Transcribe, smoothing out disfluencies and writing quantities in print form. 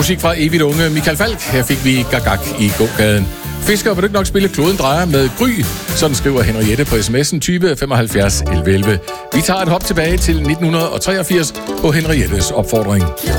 Musik fra evigt unge Michael Falch. Her fik vi Gagak i gågaden. Fisker, vil du ikke nok spille Kloden drejer med Gry? Sådan skriver Henriette på sms'en 20 75 11 11. Vi tager et hop tilbage til 1983 på Henriettes opfordring.